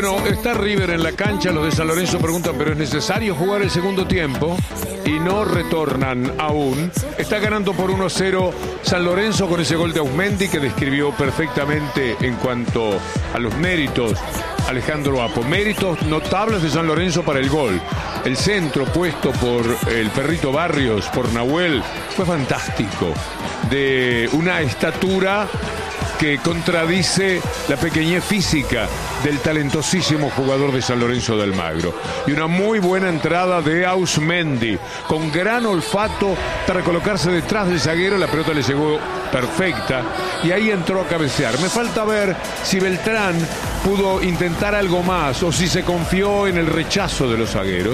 Bueno, está River en la cancha, los de San Lorenzo preguntan, ¿pero es necesario jugar el segundo tiempo? Y no retornan aún. Está ganando por 1-0 San Lorenzo con ese gol de Auzmendi que describió perfectamente en cuanto a los méritos Alejandro Apo. Méritos notables de San Lorenzo para el gol. El centro puesto por el Perrito Barrios, por Nahuel, fue fantástico. De una estatura que contradice la pequeñez física del talentosísimo jugador de San Lorenzo de Almagro. Y una muy buena entrada de Auzmendi, con gran olfato para colocarse detrás del zaguero. La pelota le llegó perfecta y ahí entró a cabecear. Me falta ver si Beltrán pudo intentar algo más o si se confió en el rechazo de los zagueros.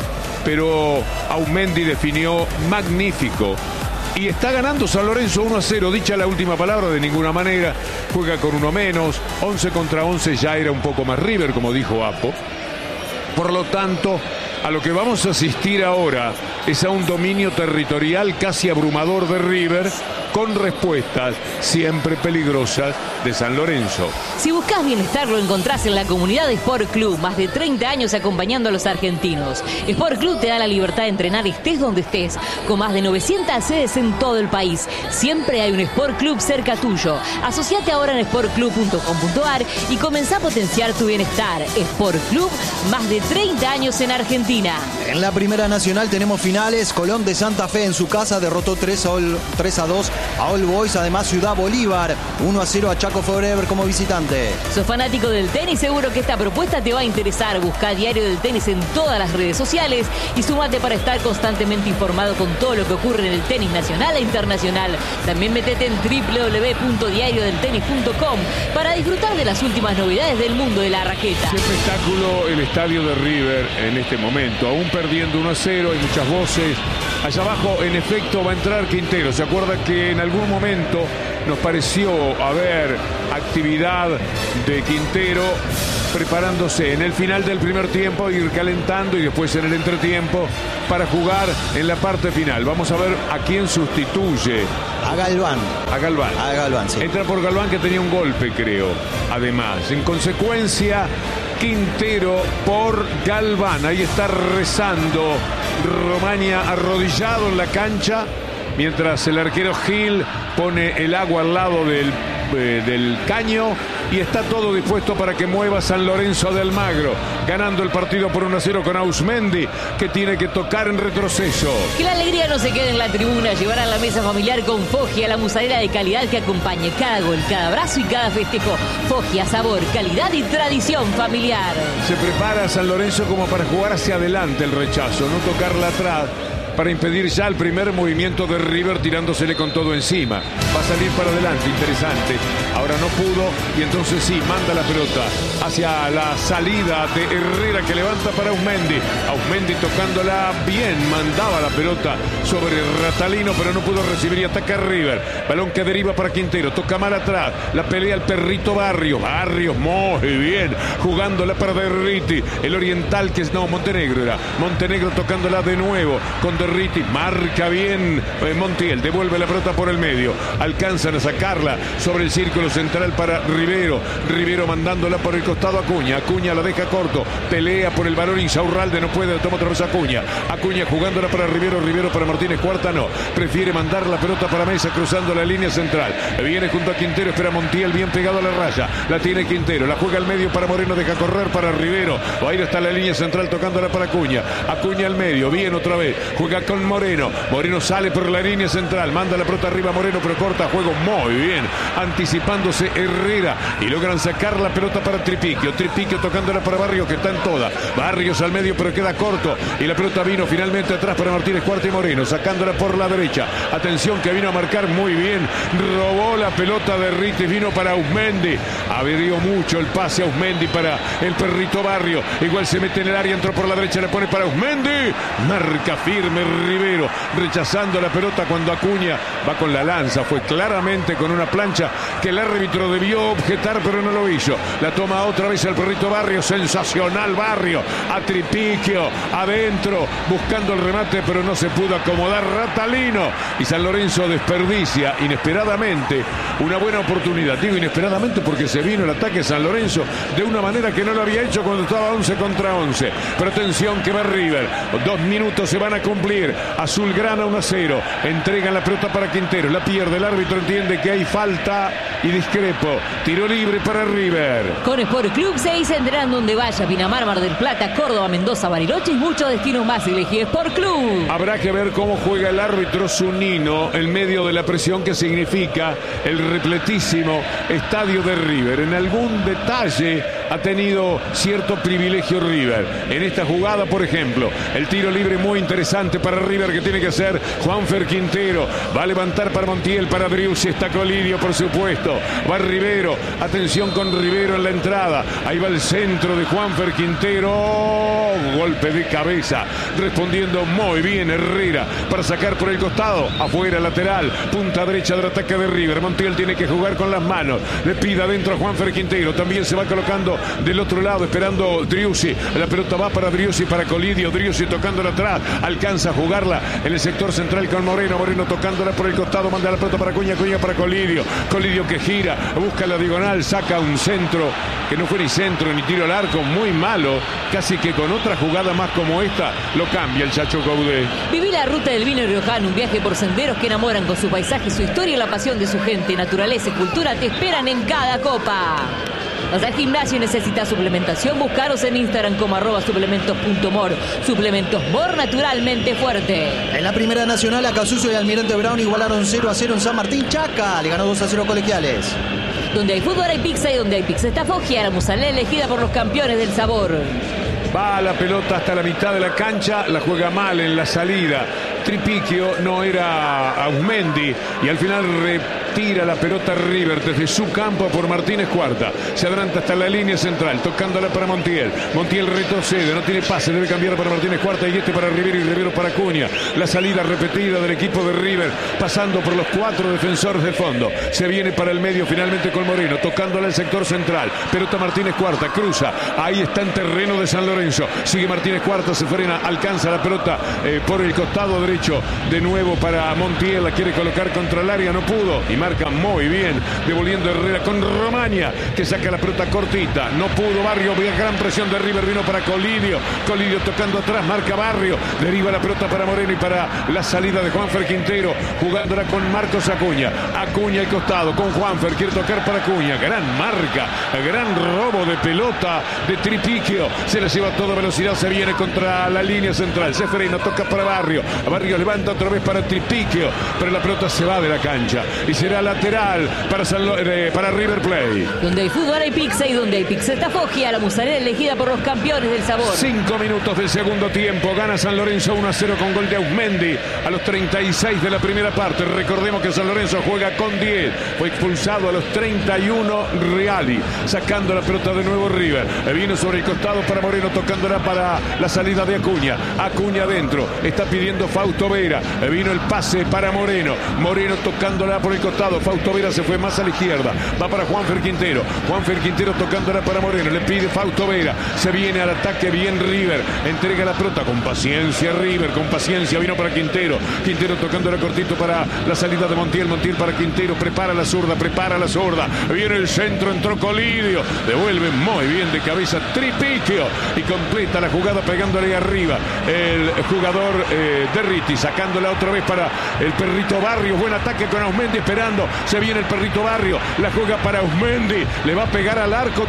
Pero Auzmendi definió magnífico. Y está ganando San Lorenzo 1-0, dicha la última palabra, de ninguna manera. Juega con uno menos, 11 contra 11 ya era un poco más River, como dijo Apo. Por lo tanto, a lo que vamos a asistir ahora es a un dominio territorial casi abrumador de River, con respuestas siempre peligrosas de San Lorenzo. Si buscas bienestar, lo encontrás en la comunidad de Sport Club, más de 30 años acompañando a los argentinos. Sport Club te da la libertad de entrenar estés donde estés, con más de 900 sedes en todo el país. Siempre hay un Sport Club cerca tuyo. Asociate ahora en sportclub.com.ar y comenzá a potenciar tu bienestar. Sport Club, más de 30 años en Argentina. En la Primera Nacional tenemos finales. Colón de Santa Fe en su casa derrotó 3-2 a All Boys. Además, Ciudad Bolívar 1-0 a Chaco Forever como visitante. ¿Sos fanático del tenis? Seguro que esta propuesta te va a interesar. Busca Diario del Tenis en todas las redes sociales y súmate para estar constantemente informado con todo lo que ocurre en el tenis nacional e internacional. También metete en www.diariodeltenis.com para disfrutar de las últimas novedades del mundo de la raqueta. Qué espectáculo el estadio de River en este momento, aún perdiendo 1-0, hay muchas voces. Allá abajo, en efecto, va a entrar Quintero. ¿Se acuerda que en algún momento nos pareció haber actividad de Quintero preparándose en el final del primer tiempo, ir calentando y después en el entretiempo para jugar en la parte final? Vamos a ver a quién sustituye. A Galván. A Galván. A Galván, sí. Entra por Galván, que tenía un golpe, creo. Además, en consecuencia, Quintero por Galván. Ahí está rezando Romaña arrodillado en la cancha, mientras el arquero Gil pone el agua al lado del caño, y está todo dispuesto para que mueva San Lorenzo de Almagro, ganando el partido por 1-0 con Auzmendi, que tiene que tocar en retroceso. Que la alegría no se quede en la tribuna, llevar a la mesa familiar con Foggia, la mozzarella de calidad que acompañe cada gol, cada abrazo y cada festejo. Foggia, sabor, calidad y tradición familiar. Se prepara San Lorenzo como para jugar hacia adelante el rechazo, no tocarla atrás, para impedir ya el primer movimiento de River tirándosele con todo encima. Va a salir para adelante, interesante. Ahora no pudo y entonces sí, manda la pelota hacia la salida de Herrera, que levanta para Auzmendi. Auzmendi tocándola bien, mandaba la pelota sobre Ratalino, pero no pudo recibir y ataca River. Balón que deriva para Quintero, toca mal atrás, la pelea el Perrito Barrios. Barrios muy bien, jugándola para Derriti. El oriental que es, no, Montenegro era. Montenegro tocándola de nuevo con Derriti, marca bien Montiel, devuelve la pelota por el medio, alcanzan a sacarla sobre el círculo central para Rivero. Rivero mandándola por el costado a Acuña. Acuña la deja corto, pelea por el balón Insaurralde, no puede, toma otra vez Acuña. Acuña jugándola para Rivero, Rivero para Martínez Cuarta, no, prefiere mandar la pelota para Mesa cruzando la línea central. Viene junto a Quintero, espera Montiel bien pegado a la raya, la tiene Quintero, la juega al medio para Moreno, deja correr para Rivero. Ahí está la línea central tocándola para Acuña. Acuña al medio, bien otra vez, juega con Moreno. Moreno sale por la línea central, manda la pelota arriba Moreno, pero corta juego muy bien, anticipándose Herrera, y logran sacar la pelota para Tripiquio. Tripiquio tocándola para Barrios, que está en toda. Barrios al medio, pero queda corto, y la pelota vino finalmente atrás para Martínez Cuarta y Moreno, sacándola por la derecha. Atención, que vino a marcar muy bien, robó la pelota de Ritis, vino para Auzmendi, abrió mucho el pase a Auzmendi para el Perrito Barrio, igual se mete en el área, entró por la derecha, le pone para Auzmendi, marca firme viene Rivero rechazando la pelota cuando Acuña va con la lanza. Fue claramente con una plancha que el árbitro debió objetar, pero no lo hizo. La toma otra vez el perrito Barrio. Sensacional Barrio. A Tripiquio. Adentro. Buscando el remate, pero no se pudo acomodar Ratalino. Y San Lorenzo desperdicia inesperadamente una buena oportunidad. Digo inesperadamente porque se vino el ataque de San Lorenzo de una manera que no lo había hecho cuando estaba 11 contra 11. Pero atención que va River. 2 minutos se van a cumplir. Azulgrana 1-0. Entregan la pelota para Quintero. La pierde. El árbitro entiende que hay falta y discrepo. Tiro libre para River. Con Sport Club 6 vendrán donde vaya. Pinamar, Mar del Plata, Córdoba, Mendoza, Bariloche y muchos destinos más. Elegí Sport Club. Habrá que ver cómo juega el árbitro Zunino en medio de la presión que significa el repletísimo estadio de River. En algún detalle ha tenido cierto privilegio River. En esta jugada, por ejemplo, el tiro libre muy interesante para River que tiene que hacer Juanfer Quintero. Va a levantar para Montiel, para Driussi, está Colidio, por supuesto. Va Rivero, atención con Rivero en la entrada. Ahí va el centro de Juanfer Quintero. Golpe de cabeza, respondiendo muy bien Herrera para sacar por el costado, afuera lateral, punta derecha del ataque de River. Montiel tiene que jugar con las manos, le pide adentro a Juanfer Quintero, también se va colocando del otro lado esperando Driussi. La pelota va para Driussi, para Colidio. Driussi tocándola atrás, alcanza a jugarla en el sector central con Moreno. Moreno tocándola por el costado, manda la pelota para Acuña, Acuña para Colidio. Colidio que gira, busca la diagonal, saca un centro que no fue ni centro ni tiro al arco, muy malo. Casi que con otra jugada más como esta lo cambia el Chacho Caudé. Viví la ruta del vino riojano, un viaje por senderos que enamoran con su paisaje, su historia y la pasión de su gente. Naturaleza y cultura te esperan en cada copa. ¿Vas al gimnasio y necesitas suplementación? Búscanos en Instagram como @suplementos.mor. Suplementos Mor, naturalmente fuerte. En la Primera Nacional, Acasuso y Almirante Brown igualaron 0-0 en San Martín. Chaca le ganó 2-0 Colegiales. Donde hay fútbol hay pizza y donde hay pizza está Foggia, la musalé elegida por los campeones del sabor. Va la pelota hasta la mitad de la cancha, la juega mal en la salida. Tripiquio, no era Ausmendi, y al final retira la pelota River desde su campo por Martínez Cuarta. Se adelanta hasta la línea central, tocándola para Montiel. Montiel retrocede, no tiene pase, debe cambiar para Martínez Cuarta y este para Rivero y Rivero para Acuña. La salida repetida del equipo de River, pasando por los 4 defensores de fondo. Se viene para el medio finalmente con Moreno, tocándola al sector central. Pelota Martínez Cuarta, cruza. Ahí está en terreno de San Lorenzo. Sigue Martínez Cuarta, se frena, alcanza la pelota por el costado derecho. De nuevo para Montiel, la quiere colocar contra el área, no pudo. Y marca muy bien, devolviendo Herrera con Romaña, que saca la pelota cortita. No pudo Barrio, gran presión de River, vino para Colidio. Colidio tocando atrás, marca Barrio. Deriva la pelota para Moreno y para la salida de Juanfer Quintero, jugándola con Marcos Acuña. Acuña al costado con Juanfer, quiere tocar para Acuña. Gran marca, gran robo de pelota de Tripiquio. Se la lleva a toda velocidad, se viene contra la línea central. Se frena, toca para Barrio. Barrio levanta otra vez para Tripiquio, pero la pelota se va de la cancha y será lateral para River Plate. Donde hay fútbol hay pizza y donde hay pizza está Foggia, la musarela elegida por los campeones del sabor. 5 minutos del segundo tiempo, gana San Lorenzo 1-0 con gol de Ausmendi a los 36 de la primera parte. Recordemos que San Lorenzo juega con 10, fue expulsado a los 31 Reali, sacando la pelota de nuevo River. Vino sobre el costado para Moreno, tocándola para la salida de Acuña. Acuña adentro, está pidiendo Fausto Vera, vino el pase para Moreno. Moreno tocándola por el costado, Fausto Vera se fue más a la izquierda, va para Juanfer Quintero. Juanfer Quintero tocándola para Moreno, le pide Fausto Vera, se viene al ataque bien River, entrega la pelota con paciencia River, con paciencia, vino para Quintero. Quintero tocándola cortito para la salida de Montiel. Montiel para Quintero, prepara la zurda, viene el centro, entró Colidio, devuelve muy bien de cabeza Tripiquio y completa la jugada pegándole arriba el jugador de Riti, sacándola otra vez para el perrito Barrio. Buen ataque con Ausmendi esperando, se viene el perrito Barrio, la juega para Ausmendi, le va a pegar al arco,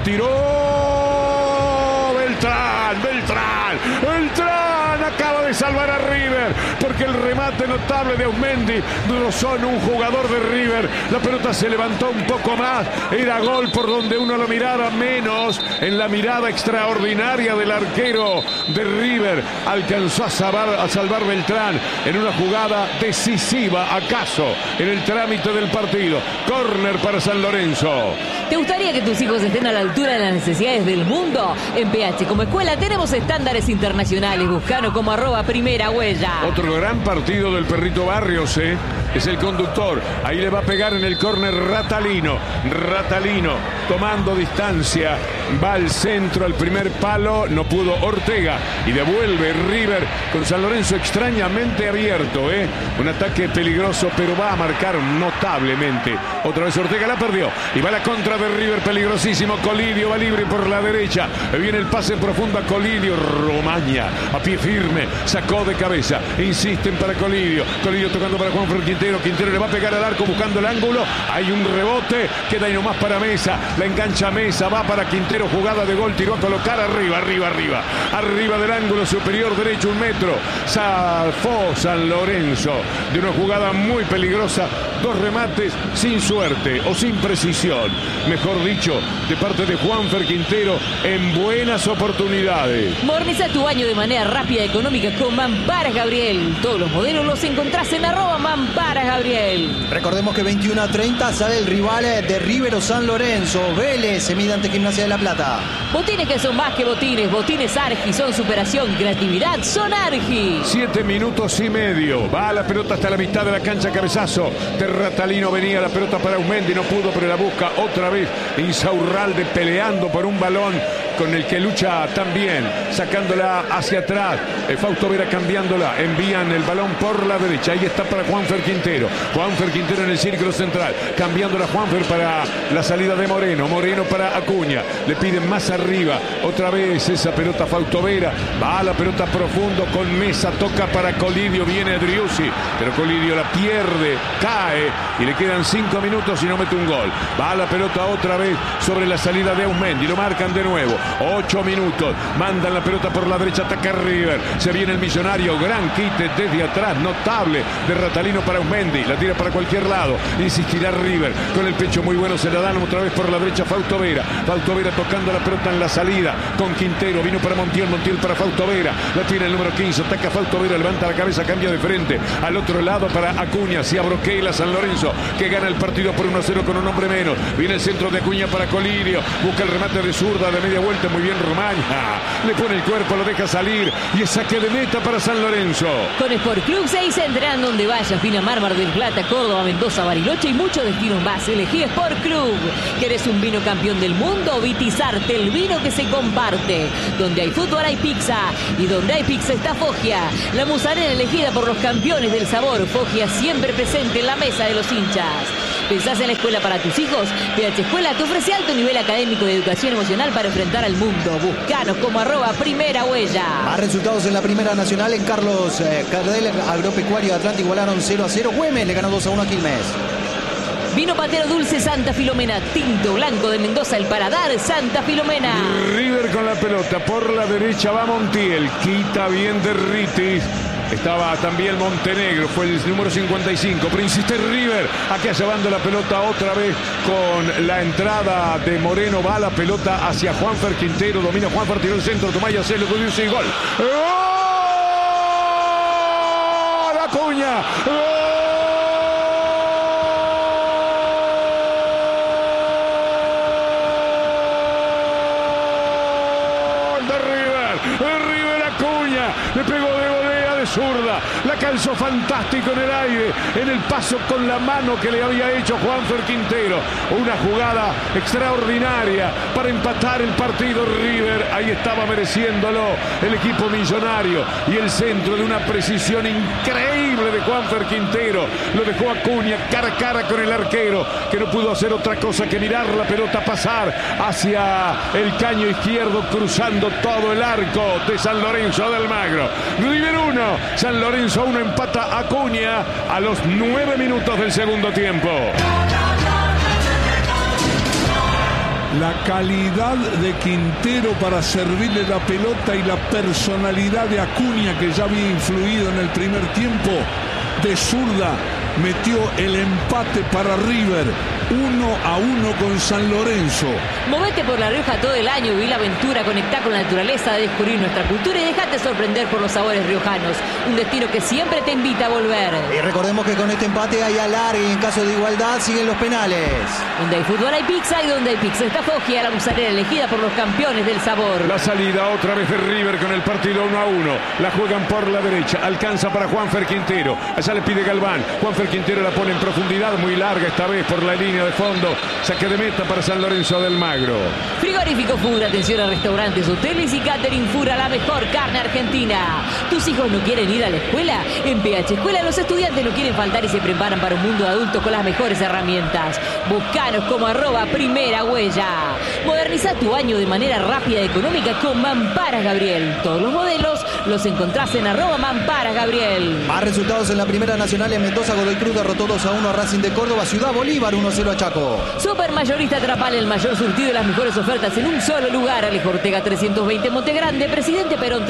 tiró Beltrán acaba de salvar a River, porque el remate notable de Ausmendi rozó en un jugador de River, la pelota se levantó un poco más, era gol por donde uno lo mirara, menos en la mirada extraordinaria del arquero de River. Alcanzó a salvar Beltrán en una jugada decisiva, acaso en el trámite del partido. Córner para San Lorenzo. ¿Te gustaría que tus hijos estén a la altura de las necesidades del mundo? En PH como escuela tenemos estándares internacionales. Buscano como como @primera huella. Otro gran partido del Perrito Barrios, es el conductor. Ahí le va a pegar en el córner Ratalino. Ratalino tomando distancia. Va al centro, al primer palo. No pudo Ortega. Y devuelve River con San Lorenzo extrañamente abierto. Un ataque peligroso, pero va a marcar notablemente. Otra vez Ortega la perdió. Y va la contra de River, peligrosísimo. Colidio va libre por la derecha. Viene el pase profundo a Colidio. Romaña a pie firme. Sacó de cabeza. Insisten para Colidio. Colidio tocando para Juanfer Quintero. Quintero le va a pegar al arco buscando el ángulo. Hay un rebote. Queda ahí nomás para Mesa. La engancha Mesa. Va para Quintero. Jugada de gol. Tiró a colocar arriba. Arriba del ángulo superior derecho. 1 metro. Zafó San Lorenzo de una jugada muy peligrosa. 2 remates sin suerte o sin precisión. Mejor dicho, de parte de Juanfer Quintero en buenas oportunidades. Moderniza tu baño de manera rápida y económica con Mamparas Gabriel. Todos los modelos los encontrás en @Mamparas Gabriel. Recordemos que 21:30 sale el rival de River o San Lorenzo. Vélez se mide ante Gimnasia de La Plata. Botines que son más que botines. Botines Argi son superación y creatividad. Son Argi. 7 minutos y medio. Va la pelota hasta la mitad de la cancha. Cabezazo de Ratalino. Venía la pelota para Aumendi. No pudo, pero la busca otra vez Insaurralde peleando por un balón con el que lucha también, sacándola hacia atrás. Fausto Vera cambiándola. Envían el balón por la derecha. Ahí está para Juanfer Quintero. Juanfer Quintero en el círculo central. Cambiándola Juanfer para la salida de Moreno. Moreno para Acuña. Le piden más arriba. Otra vez esa pelota Fausto Vera. Va a la pelota profundo con Mesa. Toca para Colidio. Viene Driussi. Pero Colidio la pierde. Cae. Y le quedan 5 minutos y no mete un gol. Va a la pelota otra vez sobre la salida de Aumendi. Lo marcan de nuevo. 8 minutos. Mandan la pelota por la derecha. Ataca River. Se viene el Millonario. Gran quite desde atrás. Notable de Ratalino para Aumendi. La tira para cualquier lado. Insistirá River. Con el pecho muy bueno. Se la dan otra vez por la derecha Fausto Vera. Fausto Vera tocando la pelota en la salida. Con Quintero. Vino para Montiel. Montiel para Fausto Vera. La tiene el número 15. Ataca Fausto Vera. Levanta la cabeza. Cambia de frente. Al otro lado para Acuña. Se abroquela San Lorenzo. Que gana el partido por 1-0 con un hombre menos. Viene el centro de Acuña para Colidio. Busca el remate de zurda de media vuelta. Muy bien Romaña. Le pone el cuerpo, lo deja salir. Y es saque de meta para San Lorenzo. Con Sport Club 6 entran donde vayas. Pinamar, Mar del Plata, Córdoba, Mendoza, Bariloche y muchos destinos más. Elegí Sport Club. ¿Querés un vino campeón del mundo? Vitizarte, el vino que se comparte. Donde hay fútbol hay pizza. Y donde hay pizza está Foggia. La musarela elegida por los campeones del sabor. Foggia siempre presente en la mesa de los hinchas. ¿Pensás en la escuela para tus hijos? PH Escuela te ofrece alto nivel académico de educación emocional para enfrentar al mundo. Buscanos como @primera huella. Más resultados en la Primera Nacional. En Carlos Cardel, Agropecuario de Atlanta igualaron 0-0. Güemes le ganó 2-1 a Quilmes. Vino Patero Dulce Santa Filomena. Tinto Blanco de Mendoza, el Paradar Santa Filomena. River con la pelota. Por la derecha va Montiel. Quita bien de Ritis. Estaba también Montenegro, fue el número 55, pero insiste River, acá llevando la pelota otra vez con la entrada de Moreno, va la pelota hacia Juanfer Quintero, domina Juanfer, tiró el centro, Tomaya, se le dio ese gol. ¡Gol! Acuña, ¡gol! River Acuña, le pegó de volea de zurda, la calzó fantástico en el aire, en el paso con la mano que le había hecho Juanfer Quintero. Una jugada extraordinaria para empatar el partido. River, ahí estaba mereciéndolo el equipo millonario, y el centro de una precisión increíble de Juanfer Quintero lo dejó Acuña cara a cara con el arquero, que no pudo hacer otra cosa que mirar la pelota pasar hacia el caño izquierdo, cruzando todo el arco de San Lorenzo de Almagro. River 1, San Lorenzo 1, empata Acuña a los 9 minutos del segundo tiempo. La calidad de Quintero para servirle la pelota y la personalidad de Acuña, que ya había influido en el primer tiempo, de zurda, metió el empate para River, 1-1 con San Lorenzo. Movete por La Rioja todo el año, viví la aventura, conectá con la naturaleza, descubrir nuestra cultura y dejate sorprender por los sabores riojanos. Un destino que siempre te invita a volver. Y recordemos que con este empate hay alargue y en caso de igualdad siguen los penales. Donde hay fútbol hay pizza y donde hay pizza está Foggia, la mozzarella elegida por los campeones del sabor. La salida otra vez de River con el partido 1-1. La juegan por la derecha, alcanza para Juanfer Quintero. Allá le pide Galván. Juanfer Quintero la pone en profundidad, muy larga esta vez por la línea de fondo. Saque de meta para San Lorenzo del Magro. Frigorífico Fura, atención a restaurantes, hoteles y catering Fura, la mejor carne argentina. ¿Tus hijos no quieren ir a la escuela? En PH Escuela los estudiantes no quieren faltar y se preparan para un mundo de adultos con las mejores herramientas. Buscanos como @primera huella. Moderniza tu baño de manera rápida y económica con Mamparas Gabriel. Todos los modelos los encontrás en @Mamparas Gabriel. Más resultados en la Primera Nacional en Mendoza. Godoy Cruz derrotó 2-1 a Racing de Córdoba. Ciudad Bolívar 1-0 a Chaco. Supermayorista Trapal, el mayor surtido y las mejores ofertas en un solo lugar. Alejo Ortega 320 Montegrande, Presidente Perón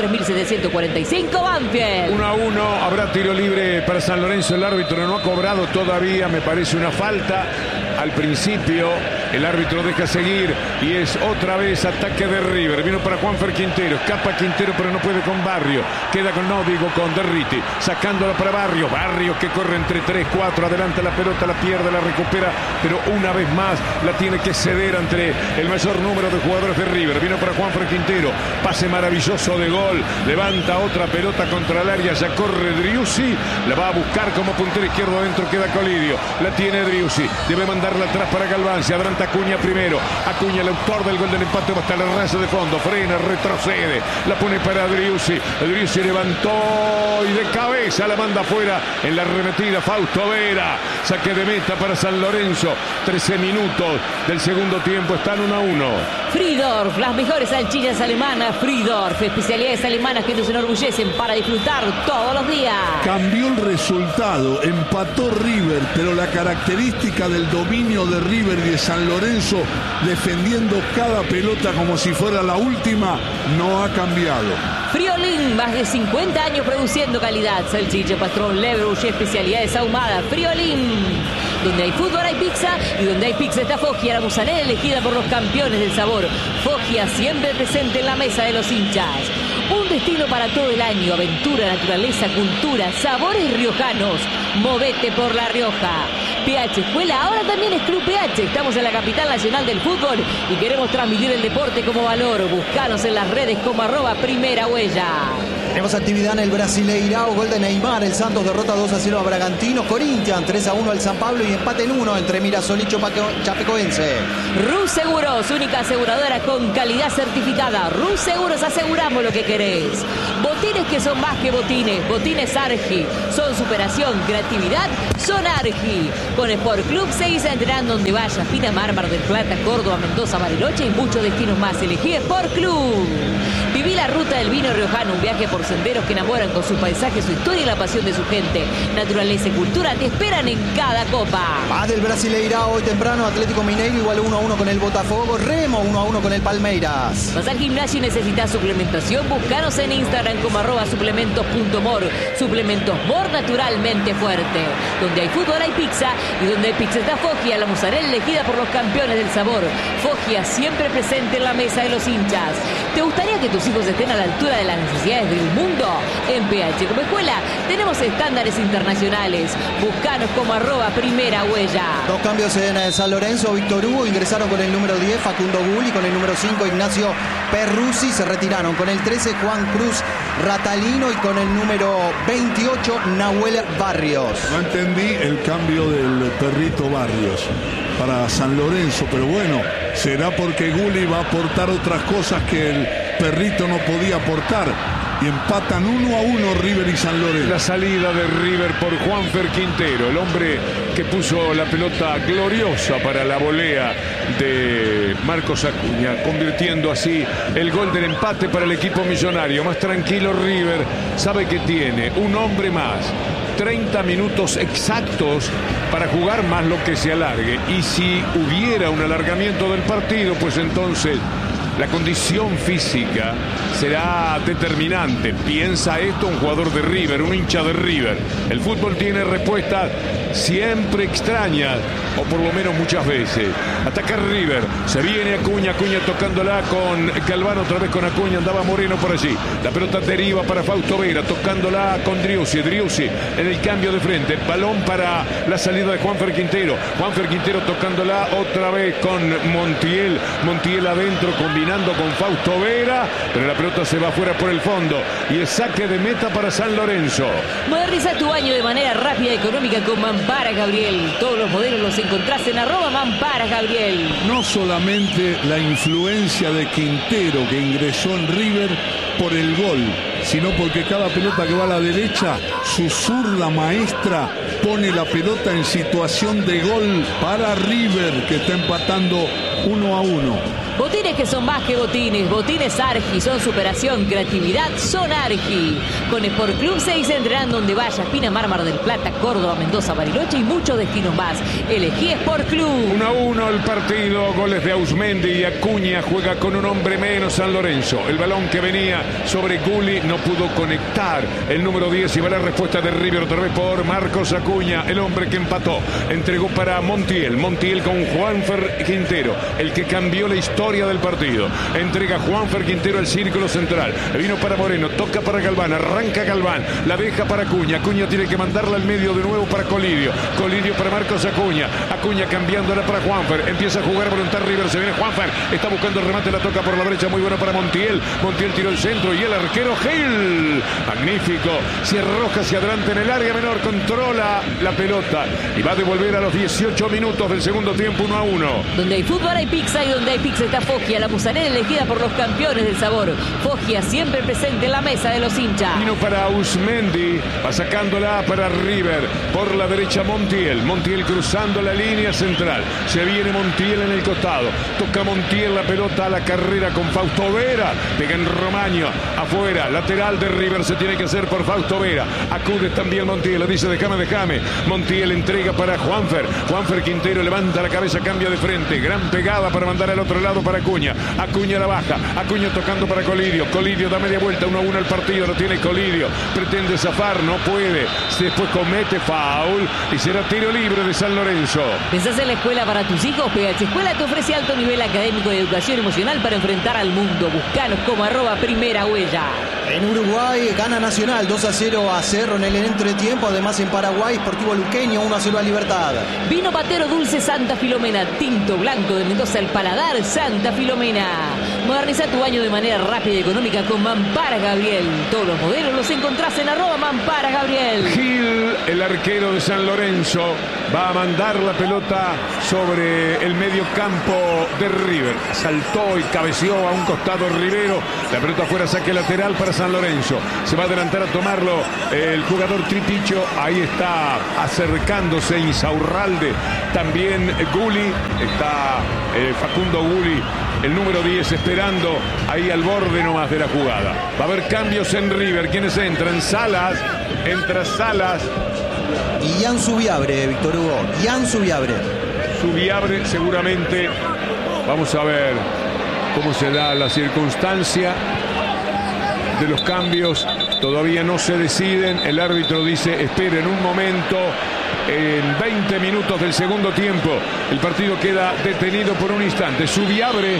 3745 Banfield. 1-1, habrá tiro libre para San Lorenzo. El árbitro no ha cobrado todavía, me parece una falta. Al principio el árbitro deja seguir y es otra vez ataque de River. Vino para Juanfer Quintero, escapa Quintero pero no puede con Barrio. Queda con con Derriti, sacándola para Barrio. Barrio que corre entre 3-4, adelanta la pelota, la pierde, la recupera, pero una vez más la tiene que ceder ante el mayor número de jugadores de River. Vino para Juanfer Quintero, pase maravilloso de gol, levanta otra pelota contra el área, ya corre Driussi, la va a buscar como puntero izquierdo, adentro queda Colidio, la tiene Driussi, debe mandarla atrás para Galván, se adelanta Acuña primero, Acuña el autor del gol del empate va hasta la raza de fondo, frena, retrocede, la pone para Driussi, Driussi levantó y de cabeza la manda afuera en la arremetida Fausto Vera, saque de meta para San Lorenzo, 13 minutos del segundo tiempo, están 1-1. Friedorf, las mejores salchichas alemanas. Friedorf, especialidades alemanas que nos enorgullecen para disfrutar todos los días. Cambió el resultado, empató River, pero la característica del dominio de River y de San Lorenzo, defendiendo cada pelota como si fuera la última, no ha cambiado. Friolín, más de 50 años produciendo calidad. Salchicha, pastrón, Leverush, especialidades ahumadas. Friolín. Donde hay fútbol hay pizza y donde hay pizza está Foggia, la mozzarella elegida por los campeones del sabor. Foggia siempre presente en la mesa de los hinchas. Un destino para todo el año, aventura, naturaleza, cultura, sabores riojanos. Movete por La Rioja. PH Escuela ahora también es Club PH. Estamos en la capital nacional del fútbol y queremos transmitir el deporte como valor. Buscanos en las redes como @Primera Huella. Tenemos actividad en el Brasileirao, gol de Neymar. El Santos derrota 2-0 a Bragantino. Corinthians 3-1 al San Pablo y empate en 1 entre Mirasol y Chapecoense. Rus Seguros, única aseguradora con calidad certificada. Rus Seguros, aseguramos lo que querés. Botines que son más que botines. Botines Argi. Son superación, creatividad, son Argi. Con Sport Club seguís entrenando donde vayas. Pinamar, Mar del Plata, Córdoba, Mendoza, Bariloche y muchos destinos más. Elegí Sport Club. Viví la ruta del vino riojano, un viaje por senderos que enamoran con su paisaje, su historia y la pasión de su gente. Naturaleza y cultura te esperan en cada copa. Va del Brasileirao hoy temprano. Atlético Mineiro igual 1-1 con el Botafogo. Remo 1-1 con el Palmeiras. Vas al gimnasio y necesitas suplementación. Búscanos en Instagram como @suplementos.mor. Suplementos Mor, naturalmente fuerte. Donde hay fútbol hay pizza y donde hay pizza está Foggia, la mozzarella elegida por los campeones del sabor. Foggia siempre presente en la mesa de los hinchas. ¿Te gustaría que tus hijos estén a la altura de las necesidades del mundo? En PH como escuela tenemos estándares internacionales. Buscanos como @Primera Huella. Dos cambios en San Lorenzo. Víctor Hugo ingresaron con el número 10 Facundo Gulli, con el número 5 Ignacio Perruzzi. Se retiraron con el 13 Juan Cruz Ratalino y con el número 28 Nahuel Barrios. No entendí el cambio del Perrito Barrios para San Lorenzo, pero bueno, será porque Gulli va a aportar otras cosas que el Perrito no podía aportar. Y empatan 1-1 River y San Lorenzo. La salida de River por Juanfer Quintero, el hombre que puso la pelota gloriosa para la volea de Marcos Acuña, convirtiendo así el gol del empate para el equipo millonario. Más tranquilo River, sabe que tiene un hombre más. 30 minutos exactos para jugar más lo que se alargue. Y si hubiera un alargamiento del partido, pues entonces la condición física será determinante. Piensa esto un jugador de River, un hincha de River. El fútbol tiene respuestas siempre extrañas, o por lo menos muchas veces. Ataca River, se viene Acuña tocándola con Galván, otra vez con Acuña, andaba Moreno por allí. La pelota deriva para Fausto Vera, tocándola con Driussi en el cambio de frente. Balón para la salida de Juanfer Quintero tocándola otra vez con Montiel adentro combinando con Fausto Vera, pero la pelota se va fuera por el fondo y es saque de meta para San Lorenzo. Moderniza tu baño de manera rápida y económica con Mamparas Gabriel. Todos los modelos los encontrás en @Mamparas Gabriel. No solamente la influencia de Quintero, que ingresó en River por el gol, sino porque cada pelota que va a la derecha, su zurda maestra pone la pelota en situación de gol para River, que está empatando 1-1. Botines que son más que botines. Botines Argi son superación, creatividad, son Argi. Con Sport Club seguís entrenando donde vayas. Pinamar, Mar del Plata, Córdoba, Mendoza, Bariloche y muchos destinos más. Elegí Sport Club. 1-1 el partido. Goles de Ausmendi y Acuña. Juega con un hombre menos San Lorenzo. El balón que venía sobre Gulli no pudo conectar. El número 10 y va la respuesta de River otra vez por Marcos Acuña, el hombre que empató. Entregó para Montiel con Juanfer Quintero, el que cambió la historia del partido. Entrega Juanfer Quintero al círculo central. Vino para Moreno, toca para Galván, arranca Galván, la deja para Acuña. Acuña tiene que mandarla al medio de nuevo para Colidio para Marcos Acuña. Acuña cambiándola para Juanfer. Empieza a jugar voluntad River, se viene Juanfer, está buscando el remate, la toca por la brecha, muy bueno para Montiel tiró el centro y el arquero Gil, magnífico, se arroja hacia adelante en el área menor, controla la pelota y va a devolver a los 18 minutos del segundo tiempo 1-1. Donde hay fútbol hay pizza y donde hay pizza está Foggia, la musanera elegida por los campeones del sabor. Foggia siempre presente en la mesa de los hinchas. Vino para Ausmendi, va sacándola para River, por la derecha Montiel cruzando la línea central, se viene Montiel en el costado, toca Montiel la pelota a la carrera con Fausto Vera, pega en Romaño, afuera, lateral de River, se tiene que hacer por Fausto Vera, acude también Montiel, le dice déjame, Montiel entrega para Juanfer Quintero levanta la cabeza, cambia de frente, gran pegada para mandar al otro lado para Acuña la baja, Acuña tocando para Colidio da media vuelta, 1-1 el partido, lo tiene Colidio, pretende zafar, no puede, después comete foul y será tiro libre de San Lorenzo. ¿Pensás en la escuela para tus hijos? PH Escuela te ofrece alto nivel académico y educación emocional para enfrentar al mundo. Buscanos como @Primera Huella. En Uruguay gana Nacional 2-0 a Cerro en el entretiempo. Además en Paraguay, Sportivo Luqueño 1-0 a Libertad. Vino Patero Dulce Santa Filomena. Tinto blanco de Mendoza al paladar Santa Filomena. Moderniza tu baño de manera rápida y económica con Mamparas Gabriel. Todos los modelos los encontrás en @Mamparas Gabriel. Gil, el arquero de San Lorenzo, va a mandar la pelota sobre el medio campo de River. Saltó y cabeceó a un costado Rivero. La pelota fuera, saque lateral para San Lorenzo. Se va a adelantar a tomarlo el jugador Tripicho. Ahí está acercándose Insaurralde. También Gulli. Está Facundo Gulli, el número 10, esperando ahí al borde nomás de la jugada. Va a haber cambios en River. ¿Quiénes entran? Entra Salas. Y Ian Subiabre, Víctor Hugo. Ian Subiabre seguramente. Vamos a ver cómo se da la circunstancia de los cambios. Todavía no se deciden. El árbitro dice esperen un momento. En 20 minutos del segundo tiempo el partido queda detenido por un instante. Subiabre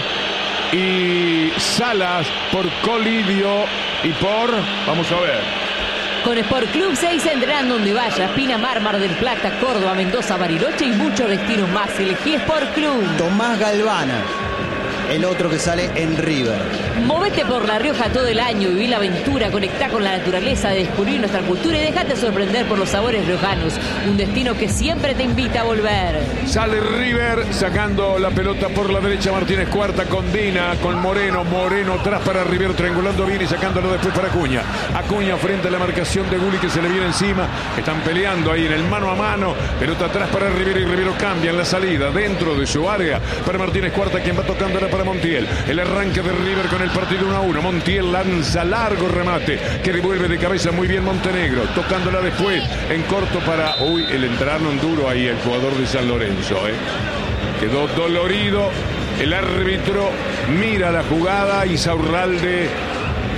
y Salas por Colidio y por... vamos a ver. Con Sport Club 6 entrenando donde vayas. Pinamar, Mar del Plata, Córdoba, Mendoza, Bariloche y muchos destinos más. Elegí Sport Club. Tomás Galvana, el otro que sale en River. Movete por La Rioja todo el año, viví la aventura, conectá con la naturaleza, descubrir nuestra cultura y déjate sorprender por los sabores riojanos. Un destino que siempre te invita a volver. Sale River sacando la pelota por la derecha. Martínez Cuarta con Dina, con Moreno atrás para River, triangulando bien y sacándolo después para Acuña frente a la marcación de Gulli que se le viene encima. Están peleando ahí en el mano a mano. Pelota atrás para River y Rivero cambia en la salida dentro de su área para Martínez Cuarta, quien va tocándola para Montiel. El arranque de River con el partido 1-1. Montiel lanza largo remate que devuelve de cabeza muy bien Montenegro, tocándola después en corto para... uy, el entraron duro ahí el jugador de San Lorenzo, quedó dolorido el árbitro, mira la jugada. Insaurralde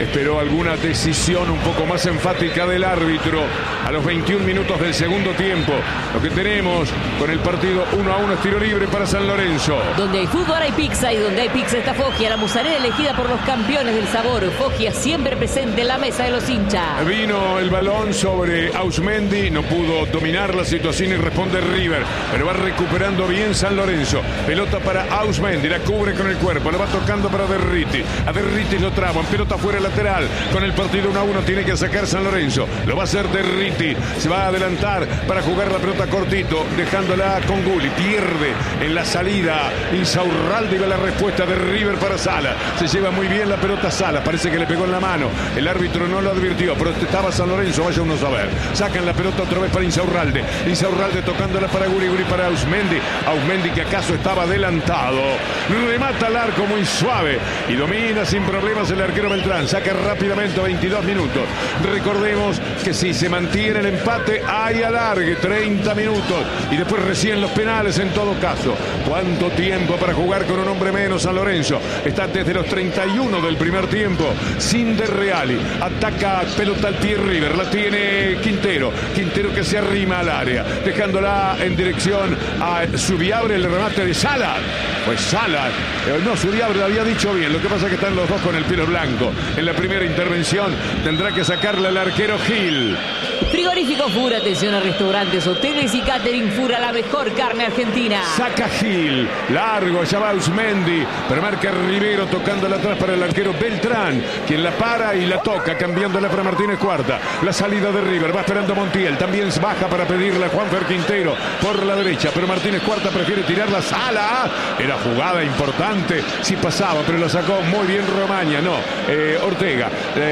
esperó alguna decisión un poco más enfática del árbitro a los 21 minutos del segundo tiempo. Lo que tenemos con el partido 1-1 es tiro libre para San Lorenzo. Donde hay fútbol hay pizza, y donde hay pizza está Foggia, la mozzarella elegida por los campeones del sabor. Foggia siempre presente en la mesa de los hinchas. Vino el balón sobre Ausmendi, no pudo dominar la situación y responde River, pero va recuperando bien San Lorenzo. Pelota para Ausmendi, la cubre con el cuerpo, la va tocando para Derriti. A Derriti lo traban, pelota fuera lateral. Con el partido 1-1 tiene que sacar San Lorenzo. Lo va a hacer Derriti, se va a adelantar para jugar la pelota cortito, dejándola con Gulli. Pierde en la salida Insaurralde, y va la respuesta de River para Sala. Se lleva muy bien la pelota Sala, parece que le pegó en la mano. El árbitro no lo advirtió, pero estaba San Lorenzo, vaya uno a saber. Sacan la pelota otra vez para Insaurralde. Insaurralde tocándola para Gulli, Gulli para Ausmendi. Ausmendi, que acaso estaba adelantado. Remata al arco muy suave y domina sin problemas el arquero Beltrán. Saca rápidamente a 22 minutos. Recordemos que si se mantiene el empate hay alargue, 30 minutos. Y después recién los penales en todo caso. ¿Cuánto tiempo para jugar con un hombre menos San Lorenzo? Está desde los 31 del primer tiempo sin De Reali. Ataca pelota al pie River. La tiene Quintero. Quintero que se arrima al área, dejándola en dirección a Subiabre. El remate de Sala. Pues Sala. No, Subiabre lo había dicho bien. Lo que pasa es que están los dos con el pelo blanco. En la primera intervención tendrá que sacarle al arquero Gil. Frigorífico Fura, atención a restaurantes, hoteles y catering Fura, la mejor carne argentina. Saca Gil, largo, allá va Ausmendi, pero marca Rivero tocándola atrás para el arquero Beltrán, quien la para y la toca, cambiándola para Martínez Cuarta. La salida de River, va esperando Montiel, también baja para pedirle a Juanfer Quintero por la derecha, pero Martínez Cuarta prefiere tirar la Sala. Era jugada importante, sí pasaba, pero la sacó muy bien Romaña, no, Ortega,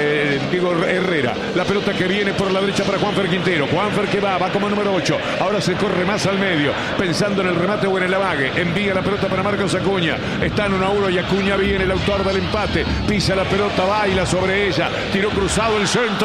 digo Herrera. La pelota que viene por la derecha para Juanfer Quintero. Juanfer que va como número 8. Ahora se corre más al medio, pensando en el remate o en el amague. Envía la pelota para Marcos Acuña. Está en 1-1 y Acuña viene, el autor del empate. Pisa la pelota, baila sobre ella. Tiró cruzado el centro.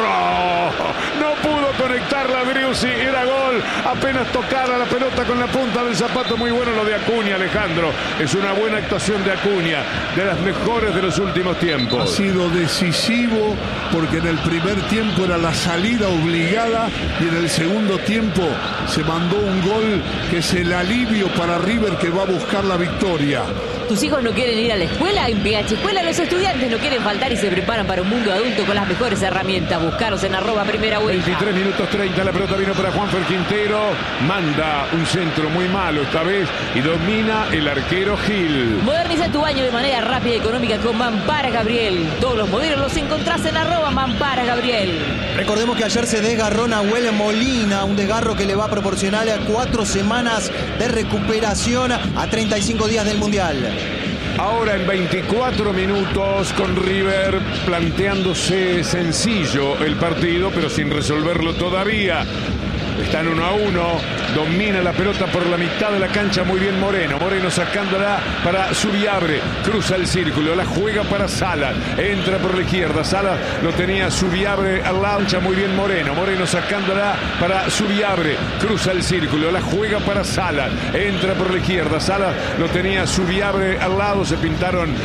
No pudo conectar la Driussi. Era gol. Apenas tocara la pelota con la punta del zapato. Muy bueno lo de Acuña, Alejandro. Es una buena actuación de Acuña, de las mejores de los últimos tiempos. Ha sido decisivo porque en el primer tiempo era la salida obligada y en el segundo tiempo se mandó un gol que es el alivio para River, que va a buscar la victoria. ¿Tus hijos no quieren ir a la escuela? En PH Escuela los estudiantes no quieren faltar y se preparan para un mundo adulto con las mejores herramientas. Buscaros en @primera vuelta. 23 minutos 30, la pelota vino para Juanfer Quintero. Manda un centro muy malo esta vez y domina el arquero Gil. Moderniza tu baño de manera rápida y económica con Mampara Gabriel. Todos los modelos los encontrás en @Mampara Gabriel. Recordemos que ayer se desgarró Nahuel Molina, un desgarro que le va a proporcionar 4 semanas de recuperación a 35 días del Mundial. Ahora en 24 minutos con River planteándose sencillo el partido, pero sin resolverlo todavía. Están 1-1, domina la pelota por la mitad de la cancha muy bien Moreno. Moreno sacándola para Subiabre, cruza el círculo, la juega para Sala, entra por la izquierda, Sala lo tenía Subiabre al lancha muy bien Moreno. Moreno sacándola para Subiabre, cruza el círculo, la juega para Sala, entra por la izquierda, Sala lo tenía Subiabre al lado, se pintaron